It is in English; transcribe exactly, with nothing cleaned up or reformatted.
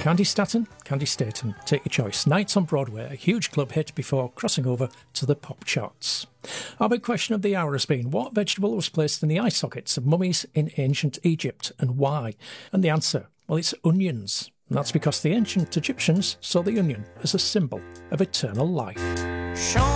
Candy Staten, Candy Staten, take your choice. Nights on Broadway, a huge club hit before crossing over to the pop charts. Our big question of the hour has been, what vegetable was placed in the eye sockets of mummies in ancient Egypt and why? And the answer, well, it's onions. And that's because the ancient Egyptians saw the onion as a symbol of eternal life.